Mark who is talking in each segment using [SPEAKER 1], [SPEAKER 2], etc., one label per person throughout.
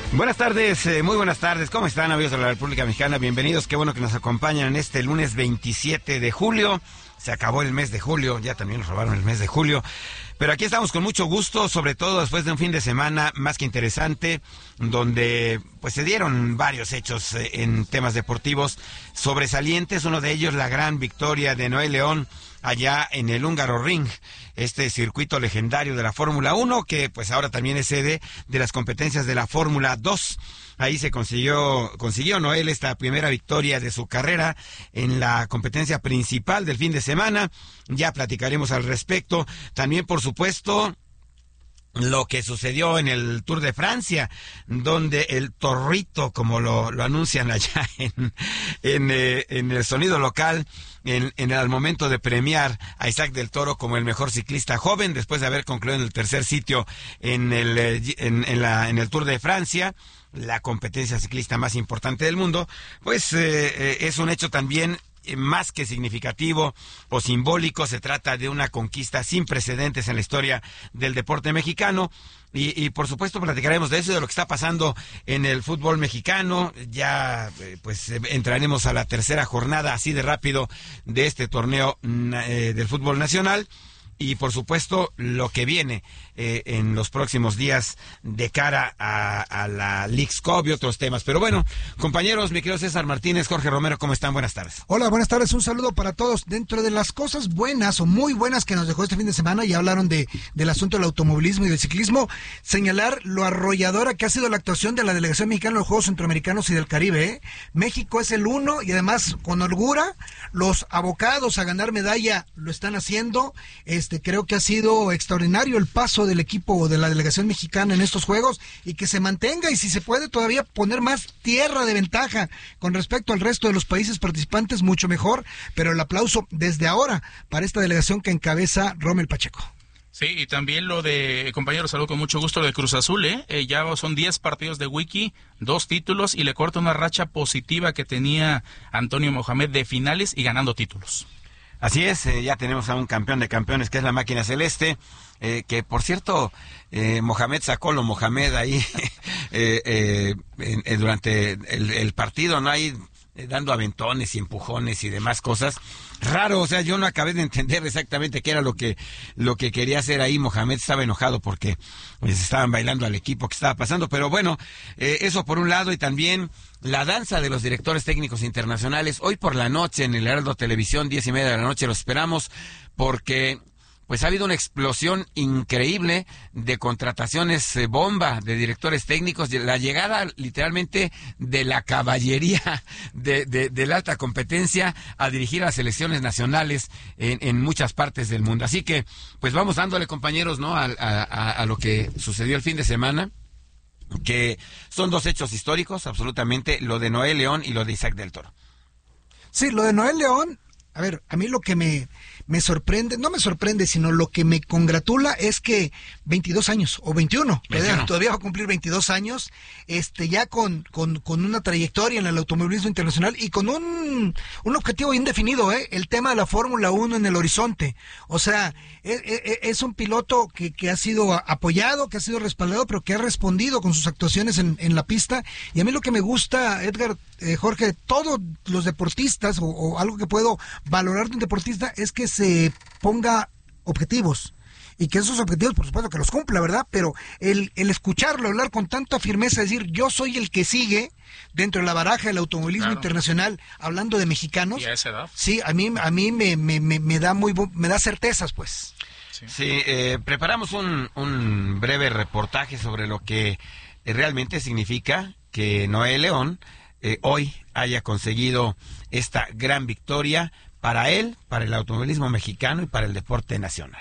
[SPEAKER 1] Buenas tardes, muy buenas tardes. ¿Cómo están, amigos de la República Mexicana? Bienvenidos, qué bueno que nos acompañan en este lunes 27 de julio. Se acabó el mes de julio, ya también nos robaron el mes de julio. Pero aquí estamos con mucho gusto, sobre todo después de un fin de semana más que interesante, donde pues se dieron varios hechos en temas deportivos sobresalientes. Uno de ellos, la gran victoria de Noé León allá en el Hungaroring, este circuito legendario de la Fórmula 1, que pues ahora también es sede de las competencias de la Fórmula 2. Ahí se consiguió Noel esta primera victoria de su carrera en la competencia principal del fin de semana. Ya platicaremos al respecto. También, por supuesto, lo que sucedió en el Tour de Francia, donde el Torrito, como lo anuncian allá en el sonido local, al momento de premiar a Isaac del Toro como el mejor ciclista joven, después de haber concluido en el tercer sitio en el Tour de Francia, la competencia ciclista más importante del mundo, pues es un hecho también más que significativo o simbólico. Se trata de una conquista sin precedentes en la historia del deporte mexicano y por supuesto platicaremos de eso y de lo que está pasando en el fútbol mexicano. Ya pues entraremos a la tercera jornada así de rápido de este torneo del fútbol nacional. Y por supuesto lo que viene en los próximos días de cara a la Leagues Cup y otros temas. Pero bueno, compañeros, mi querido César Martínez, Jorge Romero, ¿cómo están? Buenas tardes.
[SPEAKER 2] Hola, buenas tardes, un saludo para todos. Dentro de las cosas buenas o muy buenas que nos dejó este fin de semana, ya hablaron del asunto del automovilismo y del ciclismo, señalar lo arrolladora que ha sido la actuación de la delegación mexicana en los Juegos Centroamericanos y del Caribe. México es el uno y además con holgura los abocados a ganar medalla lo están haciendo. Creo que ha sido extraordinario el paso del equipo de la delegación mexicana en estos juegos y que se mantenga y si se puede todavía poner más tierra de ventaja con respecto al resto de los países participantes, mucho mejor, pero el aplauso desde ahora para esta delegación que encabeza Rommel Pacheco.
[SPEAKER 3] Sí, y también lo de, compañero, saludo con mucho gusto, lo de Cruz Azul, ya son 10 partidos de Wiki, 2 títulos y le corta una racha positiva que tenía Antonio Mohamed de finales y ganando títulos.
[SPEAKER 1] Así es, ya tenemos a un campeón de campeones que es la máquina celeste, que por cierto, Mohamed sacó lo Mohamed ahí durante el partido, ¿no? Ahí dando aventones y empujones y demás cosas. Raro, o sea, yo no acabé de entender exactamente qué era lo que quería hacer ahí. Mohamed estaba enojado porque pues estaban bailando al equipo que estaba pasando, pero bueno, eso por un lado, y también la danza de los directores técnicos internacionales. Hoy por la noche en el Heraldo Televisión, 10:30 de la noche, los esperamos porque pues ha habido una explosión increíble de contrataciones bomba de directores técnicos, la llegada literalmente de la caballería de la alta competencia a dirigir a las selecciones nacionales en muchas partes del mundo. Así que pues vamos dándole, compañeros, ¿no? a lo que sucedió el fin de semana, que son 2 hechos históricos, absolutamente, lo de Noé León y lo de Isaac del Toro.
[SPEAKER 2] Sí, lo de Noé León, a ver, a mí lo que me sorprende, no me sorprende, sino lo que me congratula es que 22 años, o 21, todavía va a cumplir 22 años, ya con una trayectoria en el automovilismo internacional y con un objetivo indefinido, el tema de la Fórmula 1 en el horizonte. O sea, es un piloto que ha sido apoyado, que ha sido respaldado, pero que ha respondido con sus actuaciones en la pista. Y a mí lo que me gusta, Edgar, Jorge, todos los deportistas, o algo que puedo valorar de un deportista, es que se ponga objetivos y que esos objetivos, por supuesto, que los cumpla, ¿verdad? Pero el escucharlo hablar con tanta firmeza, decir, yo soy el que sigue dentro de la baraja del automovilismo internacional, hablando de mexicanos.
[SPEAKER 3] ¿Y a esa edad?
[SPEAKER 2] Sí, a mí me da certezas, pues.
[SPEAKER 1] Sí, preparamos un breve reportaje sobre lo que realmente significa que Noé León hoy haya conseguido esta gran victoria para él, para el automovilismo mexicano y para el deporte nacional.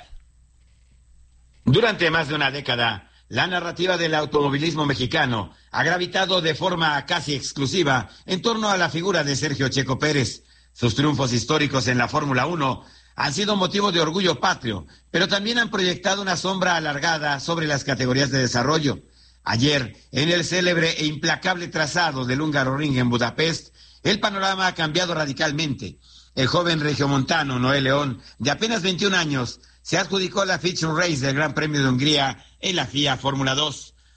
[SPEAKER 4] Durante más de una década, la narrativa del automovilismo mexicano ha gravitado de forma casi exclusiva en torno a la figura de Sergio Checo Pérez. Sus triunfos históricos en la Fórmula 1 han sido motivo de orgullo patrio, pero también han proyectado una sombra alargada sobre las categorías de desarrollo. Ayer, en el célebre e implacable trazado del Hungaroring en Budapest, el panorama ha cambiado radicalmente. El joven regiomontano Noé León, de apenas 21 años, se adjudicó la Feature Race del Gran Premio de Hungría en la FIA Fórmula 2.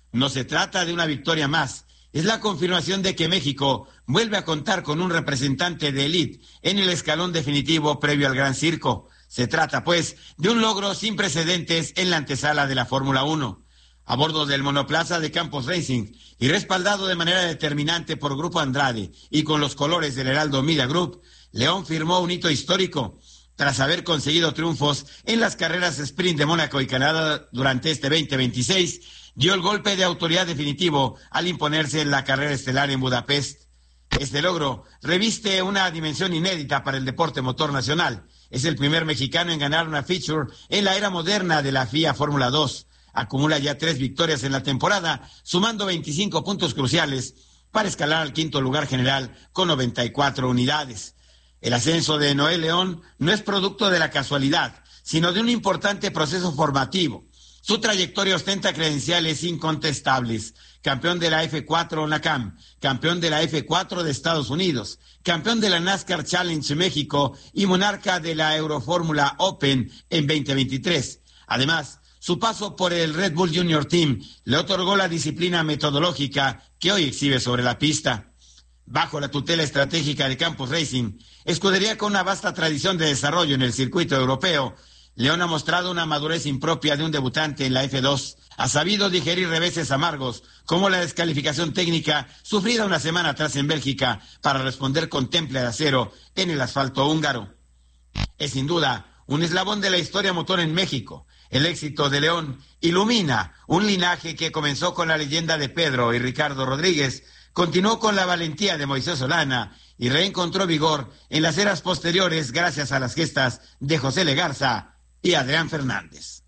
[SPEAKER 4] No se trata de una victoria más, es la confirmación de que México vuelve a contar con un representante de élite en el escalón definitivo previo al Gran Circo. Se trata, pues, de un logro sin precedentes en la antesala de la Fórmula 1. A bordo del monoplaza de Campos Racing y respaldado de manera determinante por Grupo Andrade y con los colores del Heraldo Media Group, León firmó un hito histórico. Tras haber conseguido triunfos en las carreras sprint de Mónaco y Canadá durante este 2026, dio el golpe de autoridad definitivo al imponerse en la carrera estelar en Budapest. Este logro reviste una dimensión inédita para el deporte motor nacional. Es el primer mexicano en ganar una feature en la era moderna de la FIA Fórmula 2. Acumula ya 3 victorias en la temporada, sumando 25 puntos cruciales para escalar al quinto lugar general con 94 unidades. El ascenso de Noé León no es producto de la casualidad, sino de un importante proceso formativo. Su trayectoria ostenta credenciales incontestables: campeón de la F4 NACAM, campeón de la F4 de Estados Unidos, campeón de la NASCAR Challenge México y monarca de la Eurofórmula Open en 2023. Además, su paso por el Red Bull Junior Team le otorgó la disciplina metodológica que hoy exhibe sobre la pista. Bajo la tutela estratégica de Campos Racing, escudería con una vasta tradición de desarrollo en el circuito europeo, León ha mostrado una madurez impropia de un debutante en la F2. Ha sabido digerir reveses amargos, como la descalificación técnica sufrida una semana atrás en Bélgica para responder con temple de acero en el asfalto húngaro. Es sin duda un eslabón de la historia motor en México. El éxito de León ilumina un linaje que comenzó con la leyenda de Pedro y Ricardo Rodríguez, continuó con la valentía de Moisés Solana y reencontró vigor en las eras posteriores gracias a las gestas de José Legarza y Adrián Fernández.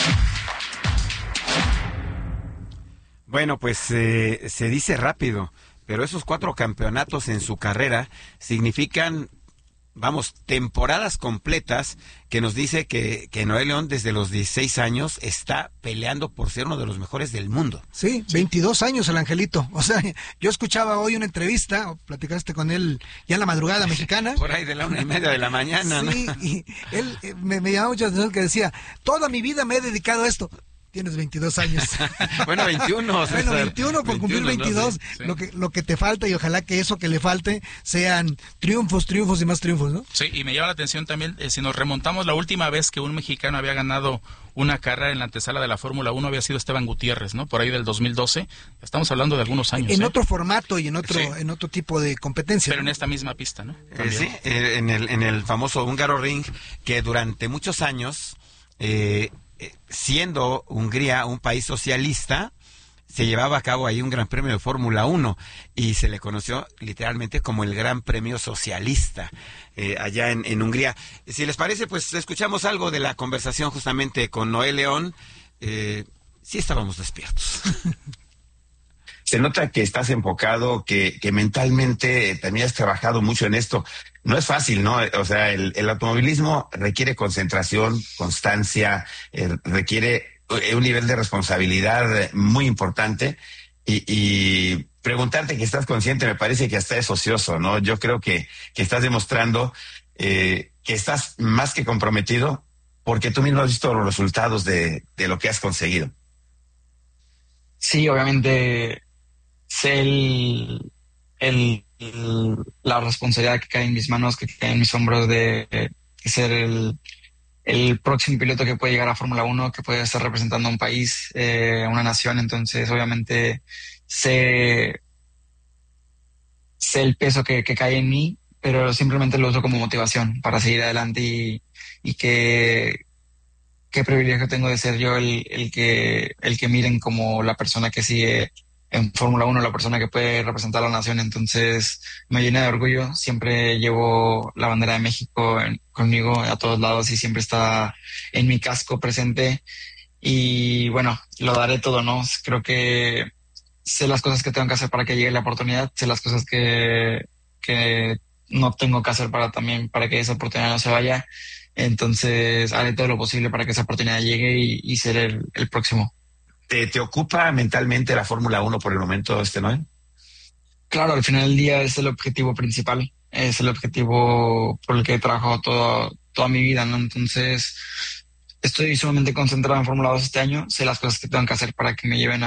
[SPEAKER 1] Bueno, pues se dice rápido, pero esos 4 campeonatos en su carrera significan, temporadas completas que nos dice que Noé León desde los 16 años está peleando por ser uno de los mejores del mundo.
[SPEAKER 2] Sí, 22 años el angelito. O sea, yo escuchaba hoy una entrevista, o platicaste con él ya en la madrugada mexicana.
[SPEAKER 1] Por ahí de la 1:30 de la mañana.
[SPEAKER 2] Sí, ¿no? Y él me llamó mucho la atención que decía, toda mi vida me he dedicado a esto. Tienes 22 años.
[SPEAKER 1] Bueno, 21.
[SPEAKER 2] Bueno, 21 por cumplir 22. ¿No? Sí. Lo que te falta, y ojalá que eso que le falte sean triunfos y más triunfos, ¿no?
[SPEAKER 3] Sí, y me llama la atención también, si nos remontamos, la última vez que un mexicano había ganado una carrera en la antesala de la Fórmula 1 había sido Esteban Gutiérrez, ¿no? Por ahí del 2012. Estamos hablando de algunos años.
[SPEAKER 2] En otro formato y en otro tipo de competencia.
[SPEAKER 3] Pero ¿no? En esta misma pista, ¿no?
[SPEAKER 1] Sí, en el famoso húngaro ring, que durante muchos años... siendo Hungría un país socialista, se llevaba a cabo ahí un gran premio de Fórmula 1 y se le conoció literalmente como el Gran Premio Socialista allá en Hungría. Si les parece, pues escuchamos algo de la conversación justamente con Noé León. Sí estábamos despiertos.
[SPEAKER 5] Se nota que estás enfocado, que mentalmente también has trabajado mucho en esto. No es fácil, ¿no? O sea, el automovilismo requiere concentración, constancia, requiere un nivel de responsabilidad muy importante y preguntarte que estás consciente me parece que hasta es ocioso, ¿no? Yo creo que estás demostrando que estás más que comprometido porque tú mismo has visto los resultados de lo que has conseguido.
[SPEAKER 6] Sí, obviamente sé la responsabilidad que cae en mis manos, que cae en mis hombros de ser el próximo piloto que puede llegar a Fórmula 1, que puede estar representando a un país, a una nación. Entonces, obviamente, sé el peso que cae en mí, pero simplemente lo uso como motivación para seguir adelante y qué privilegio tengo de ser yo el que miren como la persona que sigue en Fórmula 1, la persona que puede representar a la nación. Entonces me llena de orgullo. Siempre llevo la bandera de México conmigo a todos lados y siempre está en mi casco presente. Y bueno, lo daré todo, ¿no? Creo que sé las cosas que tengo que hacer para que llegue la oportunidad, sé las cosas que no tengo que hacer para que esa oportunidad no se vaya. Entonces haré todo lo posible para que esa oportunidad llegue y ser el próximo.
[SPEAKER 5] ¿Te ocupa mentalmente la Fórmula 1 por el momento, Noé?
[SPEAKER 6] Claro, al final del día es el objetivo principal, es el objetivo por el que he trabajado toda mi vida, ¿no? Entonces estoy sumamente concentrado en Fórmula 2 este año, sé las cosas que tengo que hacer para que me lleven a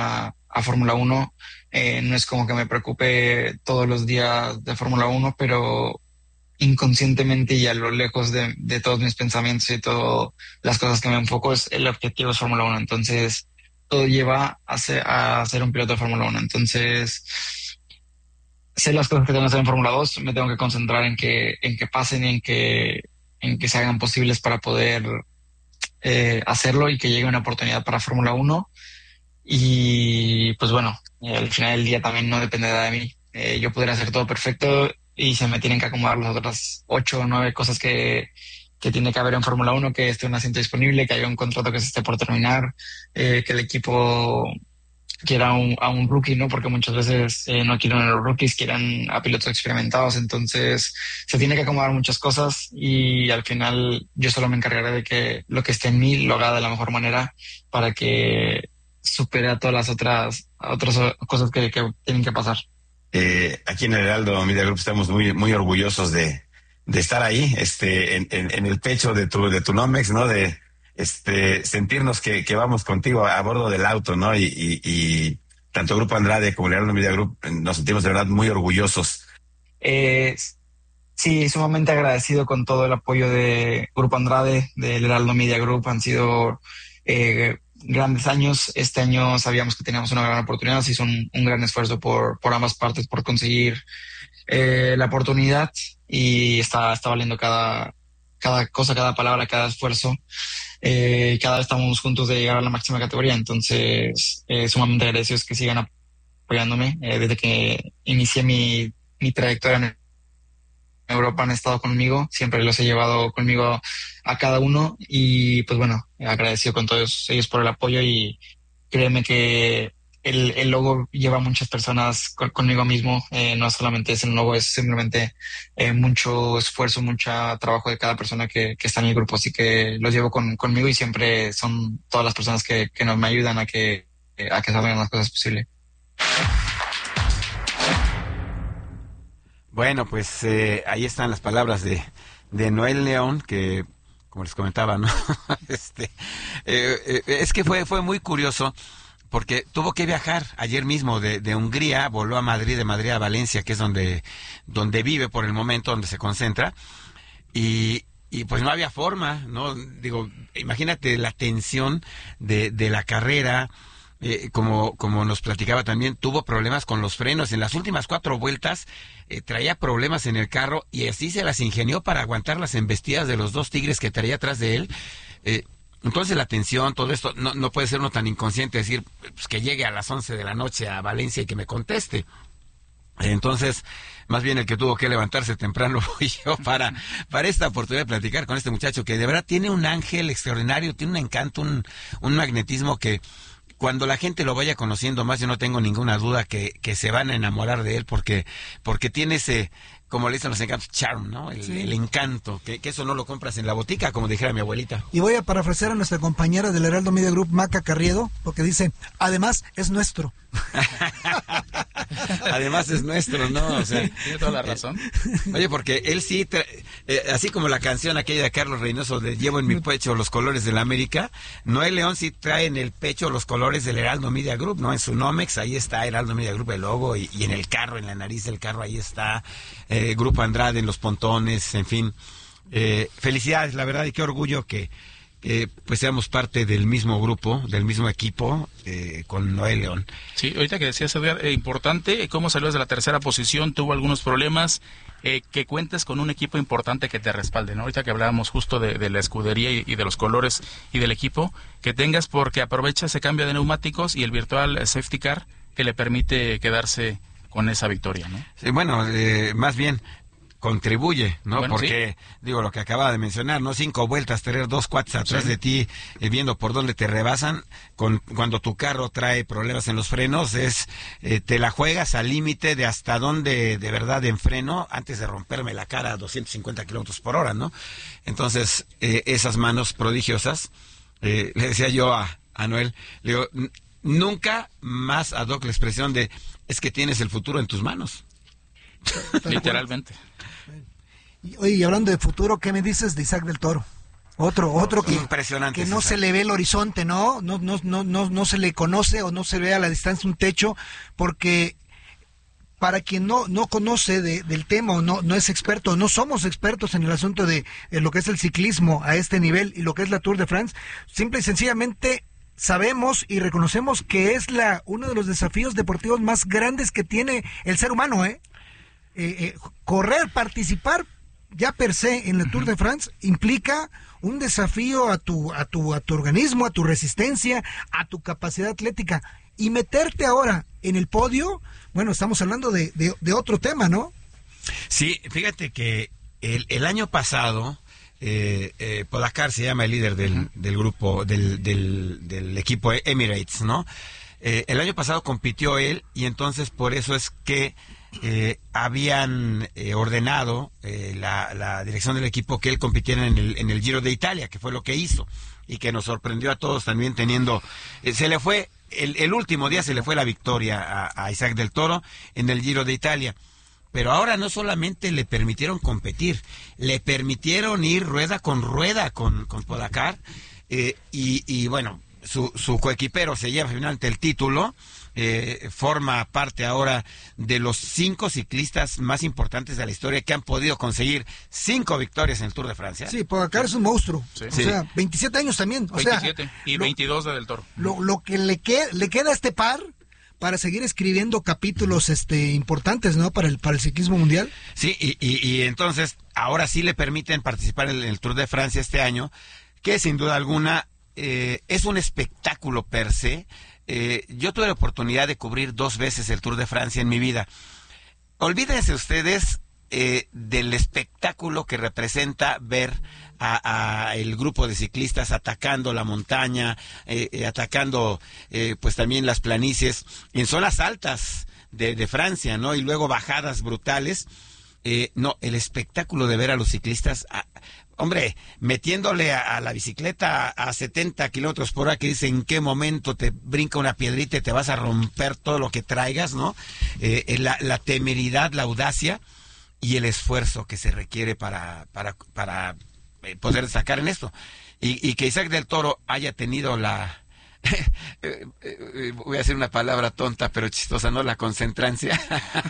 [SPEAKER 6] a Fórmula 1. No es como que me preocupe todos los días de Fórmula 1, pero inconscientemente y a lo lejos de todos mis pensamientos y todas las cosas que me enfoco, el objetivo es Fórmula 1. Entonces, todo lleva a ser un piloto de Fórmula 1. Entonces, sé las cosas que tengo que hacer en Fórmula 2, me tengo que concentrar en que pasen y en que se hagan posibles para poder hacerlo y que llegue una oportunidad para Fórmula 1. Y pues bueno, al final del día también no dependerá de mí. Yo podría hacer todo perfecto y se me tienen que acomodar las otras 8 o 9 cosas que tiene que haber en Fórmula 1, que esté un asiento disponible, que haya un contrato que se esté por terminar, que el equipo quiera a un rookie, ¿no? Porque muchas veces no quieren a los rookies, quieren a pilotos experimentados. Entonces se tiene que acomodar muchas cosas y al final yo solo me encargaré de que lo que esté en mí lo haga de la mejor manera para que supere a todas las otras cosas que tienen que pasar.
[SPEAKER 5] Aquí en el Heraldo Media Group estamos muy, muy orgullosos de estar ahí, en el pecho de tu Nomex, ¿no? De sentirnos que vamos contigo a bordo del auto, ¿no? Y tanto Grupo Andrade como el Heraldo Media Group nos sentimos de verdad muy orgullosos.
[SPEAKER 6] Sí, sumamente agradecido con todo el apoyo de Grupo Andrade, del Heraldo Media Group. Han sido grandes años. Este año sabíamos que teníamos una gran oportunidad. Se hizo un gran esfuerzo por ambas partes por conseguir la oportunidad y está valiendo cada cosa, cada palabra, cada esfuerzo. Cada vez estamos juntos de llegar a la máxima categoría. Entonces, sumamente agradecidos que sigan apoyándome. Desde que inicié mi trayectoria en Europa han estado conmigo, siempre los he llevado conmigo a cada uno y pues bueno, agradecido con todos ellos por el apoyo y créeme que el logo lleva a muchas personas conmigo mismo, no solamente es el logo, es simplemente mucho esfuerzo, mucho trabajo de cada persona que está en el grupo, así que los llevo conmigo y siempre son todas las personas que me ayudan a que salgan las cosas posibles.
[SPEAKER 1] Bueno, pues ahí están las palabras de Noel León, que como les comentaba, ¿no? Es que fue muy curioso porque tuvo que viajar ayer mismo de Hungría, voló a Madrid, de Madrid a Valencia, que es donde vive por el momento, donde se concentra, y pues no había forma, ¿no? Digo, imagínate la tensión de la carrera. Como nos platicaba también, tuvo problemas con los frenos. En las últimas 4 vueltas traía problemas en el carro y así se las ingenió para aguantar las embestidas de los 2 tigres que traía atrás de él. Entonces la tensión, todo esto, no puede ser uno tan inconsciente decir pues, que llegue a las 11 de la noche a Valencia y que me conteste. Entonces, más bien el que tuvo que levantarse temprano fui yo para esta oportunidad de platicar con este muchacho que de verdad tiene un ángel extraordinario, tiene un encanto, un magnetismo que cuando la gente lo vaya conociendo más, yo no tengo ninguna duda que se van a enamorar de él porque tiene ese, como le dicen los encantos, charm, ¿no? El encanto, que eso no lo compras en la botica, como dijera mi abuelita.
[SPEAKER 2] Y voy a parafrasear a nuestra compañera del Heraldo Media Group, Maca Carriedo, porque dice, además es nuestro.
[SPEAKER 1] Además es nuestro, ¿no? O sea,
[SPEAKER 3] tiene toda la razón.
[SPEAKER 1] Oye, porque él sí, así como la canción aquella de Carlos Reynoso de Llevo en mi pecho los colores de la América, Noel León sí trae en el pecho los colores del Heraldo Media Group, ¿no? En su Nomex, ahí está Heraldo Media Group, el logo, y en el carro, en la nariz del carro, ahí está Grupo Andrade, en los pontones, en fin. Felicidades, la verdad, y qué orgullo que pues seamos parte del mismo grupo, del mismo equipo, con Noel León.
[SPEAKER 3] Sí, ahorita que decías, Edgar, importante, cómo salió desde la 3ª posición, tuvo algunos problemas, que cuentes con un equipo importante que te respalde, ¿no? Ahorita que hablábamos justo de la escudería y de los colores y del equipo, que tengas porque aprovecha ese cambio de neumáticos y el virtual safety car que le permite quedarse con esa victoria, ¿no?
[SPEAKER 1] Sí, bueno, más bien contribuye, ¿no?
[SPEAKER 3] Bueno,
[SPEAKER 1] porque,
[SPEAKER 3] sí,
[SPEAKER 1] digo, lo que acaba de mencionar, ¿no? 5 vueltas, tener 2 cuates atrás de ti, viendo por dónde te rebasan, cuando tu carro trae problemas en los frenos, te la juegas al límite de hasta dónde de verdad enfreno antes de romperme la cara a 250 kilómetros por hora, ¿no? Entonces, esas manos prodigiosas, le decía yo a Noel, le digo, nunca más ad hoc la expresión de, es que tienes el futuro en tus manos.
[SPEAKER 3] Literalmente.
[SPEAKER 2] Oye, y hablando de futuro, ¿qué me dices de Isaac del Toro? Otro que,
[SPEAKER 1] impresionante,
[SPEAKER 2] que no se le ve el horizonte, ¿no? No se le conoce o no se ve a la distancia un techo, porque para quien no conoce del tema o no es experto, no somos expertos en el asunto de lo que es el ciclismo a este nivel y lo que es la Tour de France, simple y sencillamente sabemos y reconocemos que es uno de los desafíos deportivos más grandes que tiene el ser humano, correr, participar ya per se en la Tour de France implica un desafío a tu organismo, a tu resistencia, a tu capacidad atlética, y meterte ahora en el podio, bueno, estamos hablando de otro tema, ¿no?
[SPEAKER 1] Sí, fíjate que el año pasado Pogačar se llama el líder del grupo, del equipo Emirates, ¿no? El año pasado compitió él, y entonces por eso es que habían ordenado la dirección del equipo que él compitiera en el Giro de Italia, que fue lo que hizo, y que nos sorprendió a todos también teniendo... se le fue, el último día se le fue la victoria a Isaac del Toro en el Giro de Italia. Pero ahora no solamente le permitieron competir, le permitieron ir rueda con Pogačar, y bueno, su coequipero se lleva finalmente el título, forma parte ahora de los 5 ciclistas más importantes de la historia que han podido conseguir 5 victorias en el Tour de Francia.
[SPEAKER 2] Sí, Pogačar es un monstruo,
[SPEAKER 3] sí.
[SPEAKER 2] O sea, 27 años también.
[SPEAKER 3] 27 y 22 de Del Toro.
[SPEAKER 2] Lo que le queda a este par para seguir escribiendo capítulos importantes, ¿no? Para el ciclismo mundial.
[SPEAKER 1] Sí, y entonces ahora sí le permiten participar en el Tour de Francia este año, que sin duda alguna es un espectáculo per se. Yo tuve la oportunidad de cubrir 2 veces el Tour de Francia en mi vida. Olvídense ustedes del espectáculo que representa ver a el grupo de ciclistas atacando la montaña, atacando pues también las planicies en zonas altas de Francia, ¿no? Y luego bajadas brutales. No, el espectáculo de ver a los ciclistas, hombre, metiéndole a la bicicleta a 70 kilómetros por hora, que dice en qué momento te brinca una piedrita y te vas a romper todo lo que traigas, ¿no? La temeridad, la audacia y el esfuerzo que se requiere para poder sacar en esto. Y que Isaac del Toro haya tenido la... voy a hacer una palabra tonta pero chistosa, ¿no? La concentrancia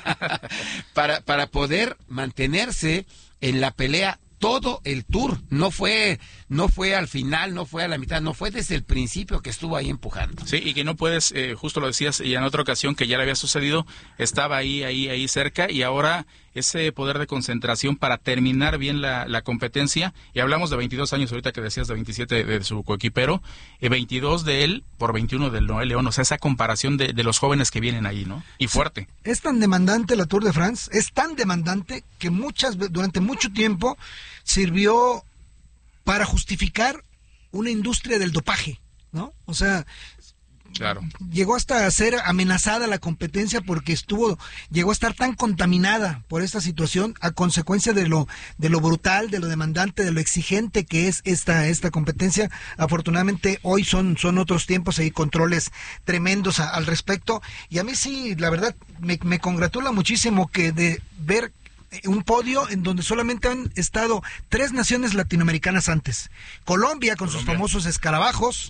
[SPEAKER 1] para poder mantenerse en la pelea todo el Tour. No fue al final, no fue a la mitad, no fue desde el principio que estuvo ahí empujando.
[SPEAKER 3] Sí, y que no puedes, justo lo decías, y en otra ocasión que ya le había sucedido, estaba ahí cerca, y ahora ese poder de concentración para terminar bien la competencia, y hablamos de 22 años ahorita que decías de 27 de su coequipero, 22 de él por 21 del Noel León, o sea, esa comparación de los jóvenes que vienen ahí, ¿no? Y fuerte.
[SPEAKER 2] Es tan demandante la Tour de France, es tan demandante que durante mucho tiempo sirvió para justificar una industria del dopaje, ¿no? O sea,
[SPEAKER 3] claro,
[SPEAKER 2] llegó hasta a ser amenazada la competencia porque llegó a estar tan contaminada por esta situación a consecuencia de lo brutal, de lo demandante, de lo exigente que es esta competencia. Afortunadamente hoy son otros tiempos, hay controles tremendos al respecto, y a mí sí, la verdad, me congratula muchísimo que de ver un podio en donde solamente han estado 3 naciones latinoamericanas antes. Colombia con sus famosos escarabajos,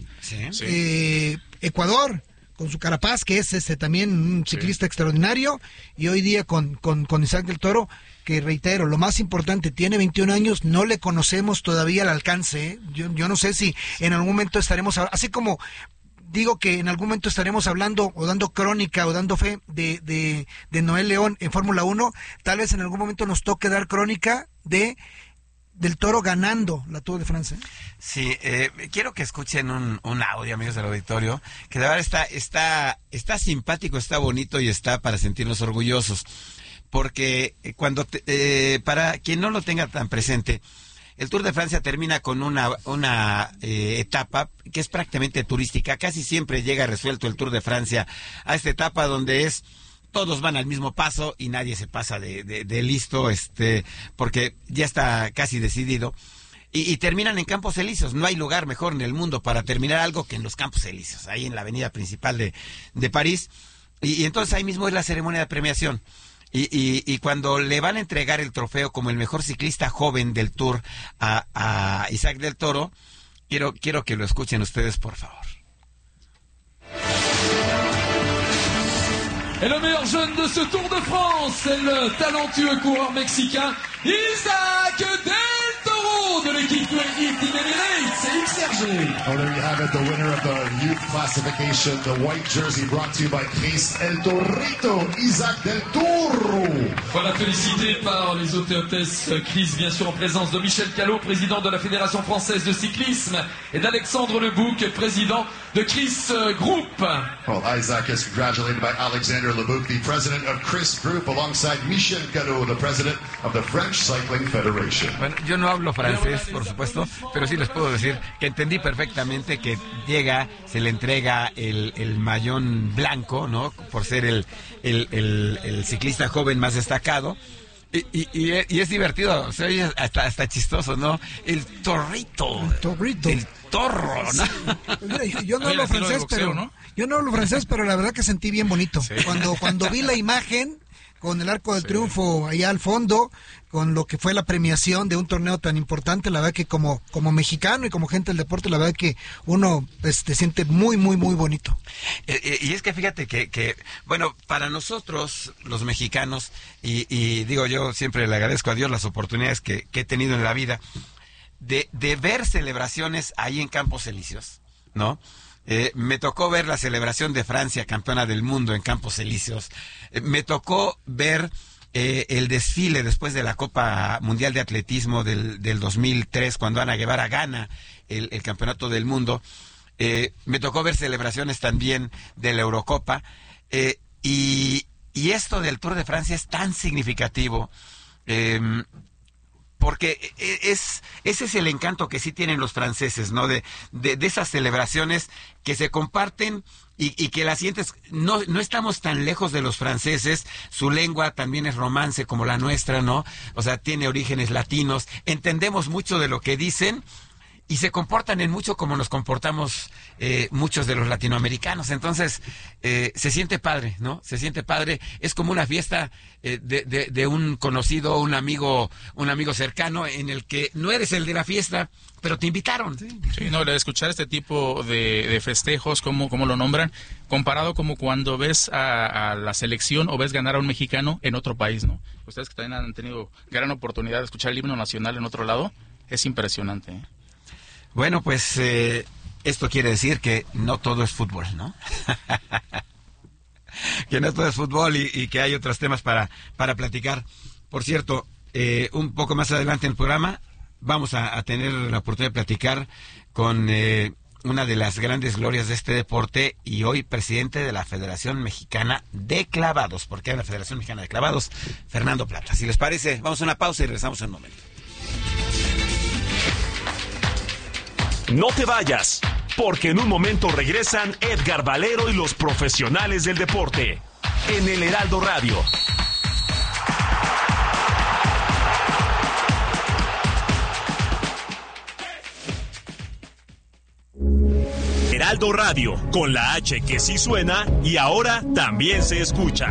[SPEAKER 2] Ecuador con su Carapaz, que es también un ciclista extraordinario, y hoy día con Isaac del Toro, que reitero, lo más importante, tiene 21 años, no le conocemos todavía el alcance, ¿eh? Yo no sé si en algún momento estaremos, así como digo que en algún momento estaremos hablando o dando crónica o dando fe de Noel León en Fórmula 1, tal vez en algún momento nos toque dar crónica del Toro ganando la Tour de Francia.
[SPEAKER 1] Sí, quiero que escuchen un audio, amigos del auditorio, que de verdad está simpático, está bonito y está para sentirnos orgullosos, porque para quien no lo tenga tan presente, el Tour de Francia termina con una etapa que es prácticamente turística. Casi siempre llega resuelto el Tour de Francia a esta etapa donde todos van al mismo paso y nadie se pasa de listo, porque ya está casi decidido. Y terminan en Campos Elíseos. No hay lugar mejor en el mundo para terminar algo que en los Campos Elíseos, ahí en la avenida principal de París. Y entonces ahí mismo es la ceremonia de premiación. Y cuando le van a entregar el trofeo como el mejor ciclista joven del Tour a Isaac del Toro, quiero que lo escuchen ustedes, por favor.
[SPEAKER 7] Et le meilleur jeune de ce Tour de France, c'est le talentueux coureur mexicain Isaac del Toro de l'équipe Elite Emirates, XRG.
[SPEAKER 8] Oh, there you have it, the winner of the youth classification, the white jersey brought to you by Chris El Torrito, Isaac del Toro.
[SPEAKER 7] Voilà, félicité par les hôtes et hôtesses Chris, bien sûr en présence de Michel Callot, président de la Fédération française de cyclisme, et d'Alexandre Lebouc, président de Chris Group.
[SPEAKER 8] Well, Isaac is congratulated by Alexander Lebouc, the president of Chris Group, alongside Michel Callot, the president of the French Cycling Federation.
[SPEAKER 1] Bueno, yo no hablo francés, por supuesto, pero sí les puedo decir que entendí perfectamente que llega, se le entrega el mayón blanco, ¿no? Por ser el ciclista joven más destacado. Y es divertido, o sea, hasta chistoso, ¿no? El torrito. El torro, ¿no?
[SPEAKER 2] Sí. Mira, yo no hablo francés, boxeo, ¿no? Yo no hablo francés, pero la verdad que sentí bien bonito. Sí. Cuando vi la imagen con el Arco del Triunfo allá al fondo, con lo que fue la premiación de un torneo tan importante, la verdad que como mexicano y como gente del deporte, la verdad que uno se siente muy, muy, muy bonito.
[SPEAKER 1] Y es que fíjate que bueno, para nosotros, los mexicanos, y digo, yo siempre le agradezco a Dios las oportunidades que he tenido en la vida, de ver celebraciones ahí en Campos Elíseos, ¿no? Me tocó ver la celebración de Francia, campeona del mundo en Campos Elíseos. Me tocó ver el desfile después de la Copa Mundial de Atletismo del 2003, cuando Ana Guevara gana el campeonato del mundo. Me tocó ver celebraciones también de la Eurocopa. Y esto del Tour de Francia es tan significativo. Porque ese es el encanto que sí tienen los franceses, ¿no? De esas celebraciones que se comparten y que las sientes. No estamos tan lejos de los franceses. Su lengua también es romance como la nuestra, ¿no? O sea, tiene orígenes latinos. Entendemos mucho de lo que dicen y se comportan en mucho como nos comportamos muchos de los latinoamericanos. Entonces, se siente padre, ¿no? Se siente padre. Es como una fiesta de un conocido, un amigo cercano, en el que no eres el de la fiesta, pero te invitaron.
[SPEAKER 3] Sí, no, escuchar este tipo de festejos, como lo nombran, comparado como cuando ves a la selección o ves ganar a un mexicano en otro país, ¿no? Ustedes que también han tenido gran oportunidad de escuchar el himno nacional en otro lado, es impresionante, ¿eh?
[SPEAKER 1] Bueno, pues esto quiere decir que no todo es fútbol, ¿no? Que no todo es fútbol y que hay otros temas para platicar. Por cierto, un poco más adelante en el programa vamos a tener la oportunidad de platicar con una de las grandes glorias de este deporte y hoy presidente de la Federación Mexicana de Clavados, porque hay la Federación Mexicana de Clavados, Fernando Plata. Si les parece, vamos a una pausa y regresamos en un momento.
[SPEAKER 9] No te vayas, porque en un momento regresan Edgar Valero y los profesionales del deporte en el Heraldo Radio. Heraldo Radio, con la H que sí suena y ahora también se escucha.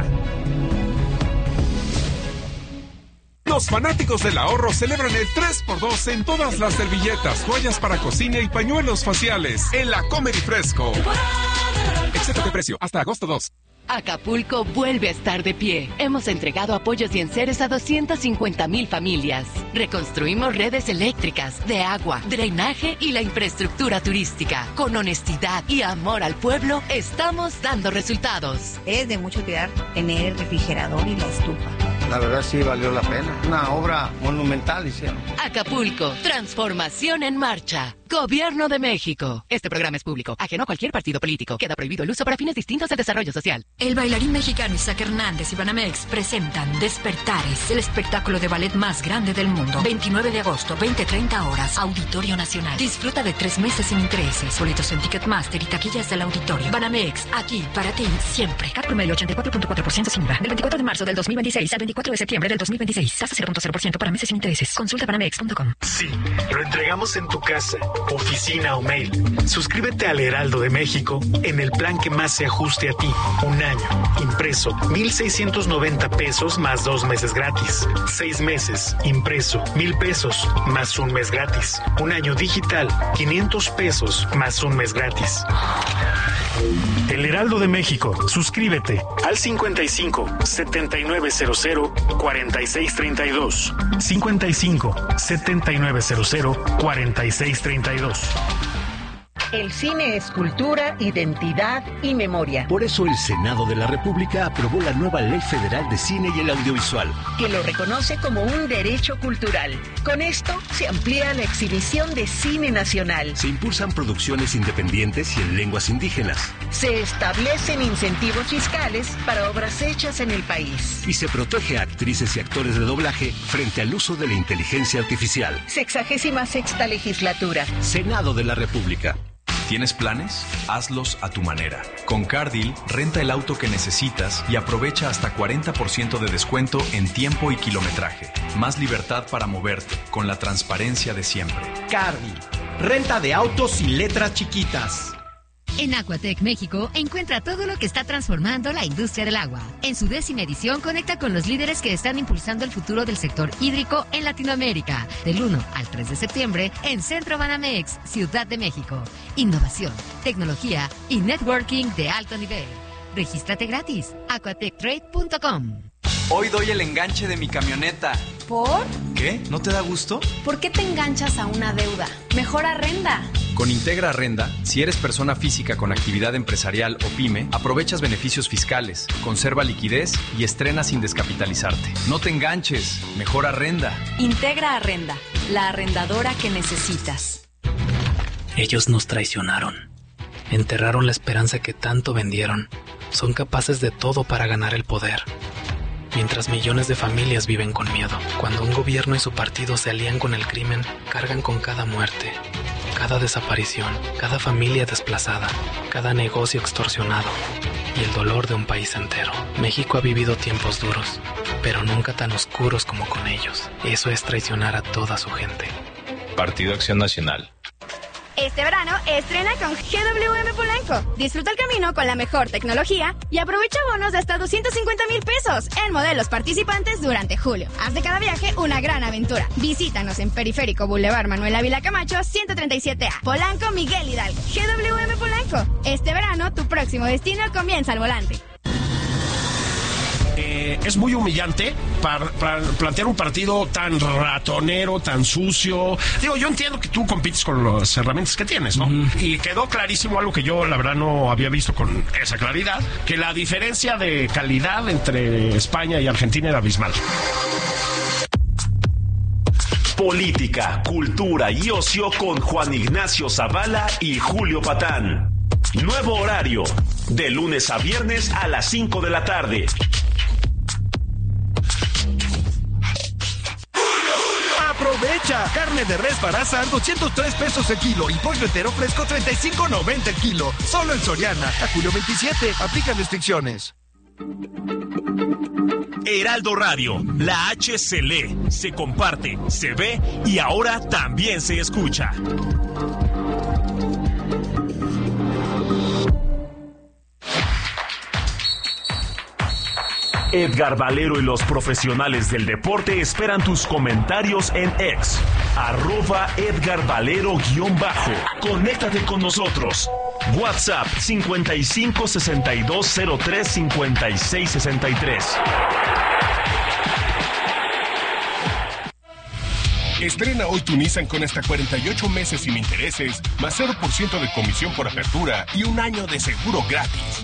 [SPEAKER 10] Los fanáticos del ahorro celebran el 3x2 en todas las servilletas, toallas para cocina y pañuelos faciales en la Comer y Fresco. Excepto de precio, hasta agosto 2.
[SPEAKER 11] Acapulco vuelve a estar de pie. Hemos entregado apoyos y enseres a 250,000 familias. Reconstruimos redes eléctricas, de agua, drenaje y la infraestructura turística. Con honestidad y amor al pueblo, estamos dando resultados.
[SPEAKER 12] Es de mucho cuidar tener el refrigerador y la estufa.
[SPEAKER 13] La verdad sí valió la pena. Una obra monumental hicieron.
[SPEAKER 11] Acapulco, transformación en marcha. Gobierno de México. Este programa es público, ajeno a cualquier partido político. Queda prohibido el uso para fines distintos del desarrollo social.
[SPEAKER 14] El bailarín mexicano Isaac Hernández y Banamex presentan Despertares, el espectáculo de ballet más grande del mundo. 29 de agosto, 20:30 horas, Auditorio Nacional. Disfruta de 3 meses sin intereses. Boletos en Ticketmaster y taquillas del auditorio. Banamex, aquí para ti, siempre. CAT promedio 84.4% sin IVA. Del 24 de marzo del 2026 al 24 de septiembre del 2026. Tasa 0.0% para meses sin intereses. Consulta banamex.com.
[SPEAKER 9] Sí, lo entregamos en tu casa.
[SPEAKER 15] oficina o mail. Suscríbete al Heraldo de México en el plan que más se ajuste a ti. Un año, impreso, 1,690 pesos más 2 meses gratis. 6 meses, impreso, 1,000 pesos más 1 mes gratis. Un año digital, 500 pesos más 1 mes gratis. El Heraldo de México. Suscríbete al 55 7900 4632. 55 7900 4632.
[SPEAKER 16] El cine es cultura, identidad y memoria.
[SPEAKER 17] Por eso el Senado de la República aprobó la nueva Ley Federal de Cine y el Audiovisual,
[SPEAKER 16] que lo reconoce como un derecho cultural. Con esto se amplía la exhibición de cine nacional.
[SPEAKER 17] Se impulsan producciones independientes y en lenguas indígenas.
[SPEAKER 16] Se establecen incentivos fiscales para obras hechas en el país.
[SPEAKER 17] Y se protege a actrices y actores de doblaje frente al uso de la inteligencia artificial.
[SPEAKER 16] 66ª legislatura.
[SPEAKER 17] Senado de la República.
[SPEAKER 18] ¿Tienes planes? Hazlos a tu manera. Con CarDeal, renta el auto que necesitas y aprovecha hasta 40% de descuento en tiempo y kilometraje. Más libertad para moverte, con la transparencia de siempre.
[SPEAKER 19] CarDeal, renta de autos sin letras chiquitas.
[SPEAKER 20] En Aquatec México encuentra todo lo que está transformando la industria del agua. En su 10ª edición conecta con los líderes que están impulsando el futuro del sector hídrico en Latinoamérica. Del 1 al 3 de septiembre en Centro Banamex, Ciudad de México. Innovación, tecnología y networking de alto nivel. Regístrate gratis. aquatectrade.com.
[SPEAKER 21] Hoy doy el enganche de mi camioneta.
[SPEAKER 22] ¿Por?
[SPEAKER 21] ¿Qué? ¿No te da gusto?
[SPEAKER 22] ¿Por qué te enganchas a una deuda? Mejor arrenda.
[SPEAKER 18] Con Integra Arrenda, si eres persona física con actividad empresarial o pyme, aprovechas beneficios fiscales, conserva liquidez y estrena sin descapitalizarte. No te enganches, mejor arrenda.
[SPEAKER 22] Integra Arrenda, la arrendadora que necesitas.
[SPEAKER 23] Ellos nos traicionaron. Enterraron la esperanza que tanto vendieron. Son capaces de todo para ganar el poder. Mientras millones de familias viven con miedo. Cuando un gobierno y su partido se alían con el crimen, cargan con cada muerte, cada desaparición, cada familia desplazada, cada negocio extorsionado y el dolor de un país entero. México ha vivido tiempos duros, pero nunca tan oscuros como con ellos. Eso es traicionar a toda su gente.
[SPEAKER 24] Partido Acción Nacional.
[SPEAKER 25] Este verano estrena con GWM Polanco. Disfruta el camino con la mejor tecnología y aprovecha bonos de hasta 250,000 pesos en modelos participantes durante julio. Haz de cada viaje una gran aventura. Visítanos en Periférico Boulevard Manuel Ávila Camacho 137A. Polanco, Miguel Hidalgo. GWM Polanco. Este verano tu próximo destino comienza al volante.
[SPEAKER 26] Es muy humillante para plantear un partido tan ratonero, tan sucio. Digo, yo entiendo que tú compites con las herramientas que tienes, ¿no? Y quedó clarísimo algo que yo, la verdad, no había visto con esa claridad, que la diferencia de calidad entre España y Argentina era abismal.
[SPEAKER 9] Política, cultura y ocio con Juan Ignacio Zavala y Julio Patán. Nuevo horario, de lunes a viernes a las 5 de la tarde.
[SPEAKER 27] Aprovecha, carne de res para asar 203 pesos el kilo y pollo entero fresco 35.90 el kilo. Solo en Soriana. A julio 27. Aplica restricciones.
[SPEAKER 9] Heraldo Radio, la H se lee, se comparte, se ve y ahora también se escucha. Edgar Valero y los profesionales del deporte esperan tus comentarios en X, @EdgarValero_. Conéctate con nosotros. WhatsApp 55 62 03 56 63.
[SPEAKER 10] Estrena hoy tu Nissan con hasta 48 meses sin intereses, más 0% de comisión por apertura y un año de seguro gratis.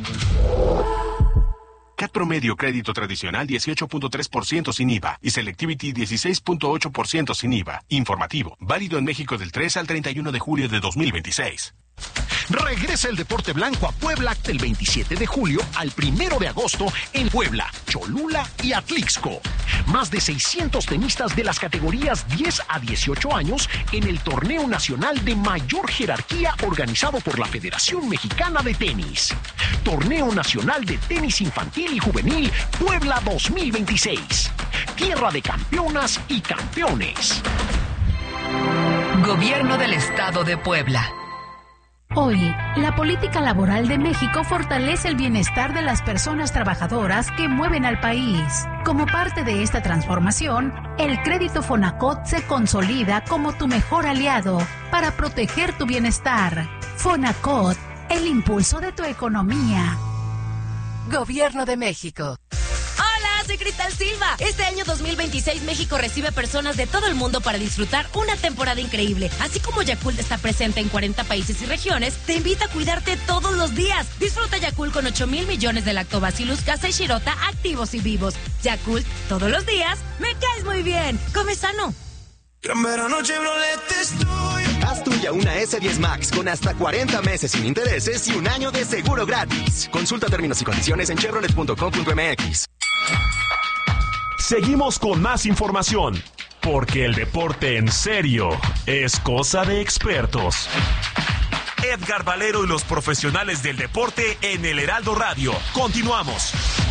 [SPEAKER 10] CAT promedio crédito tradicional 18.3% sin IVA y Selectivity 16.8% sin IVA. Informativo, válido en México del 3 al 31 de julio de 2026.
[SPEAKER 28] Regresa el deporte blanco a Puebla del 27 de julio al 1 de agosto en Puebla, Cholula y Atlixco. Más de 600 tenistas de las categorías 10 a 18 años en el torneo nacional de mayor jerarquía organizado por la Federación Mexicana de Tenis. Torneo Nacional de Tenis Infantil y Juvenil Puebla 2026. Tierra de campeonas y campeones.
[SPEAKER 14] Gobierno del Estado de Puebla.
[SPEAKER 1] Hoy, la política laboral de México fortalece el bienestar de las personas trabajadoras que mueven al país. Como parte de esta transformación, el crédito Fonacot se consolida como tu mejor aliado para proteger tu bienestar. Fonacot, el impulso de tu economía.
[SPEAKER 11] Gobierno de México.
[SPEAKER 2] Soy Cristal Silva. Este año 2026 México recibe personas de todo el mundo para disfrutar una temporada increíble. Así como Yakult está presente en 40 países y regiones, te invita a cuidarte todos los días. Disfruta Yakult con 8,000 millones de Lactobacillus casei shirota activos y vivos. Yakult, todos los días, me caes muy bien. Come sano.
[SPEAKER 3] En verano Chevrolet estoy. Haz tuya una S10 Max con hasta 40 meses sin intereses y un año de seguro gratis. Consulta términos y condiciones en chevrolet.com.mx.
[SPEAKER 9] Seguimos con más información, porque el deporte en serio es cosa de expertos. Edgar Valero y los profesionales del deporte en el Heraldo Radio. Continuamos.